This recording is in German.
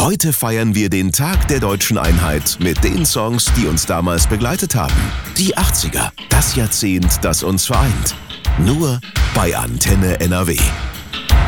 Heute feiern wir den Tag der deutschen Einheit mit den Songs, die uns damals begleitet haben. Die 80er, das Jahrzehnt, das uns vereint. Nur bei Antenne NRW.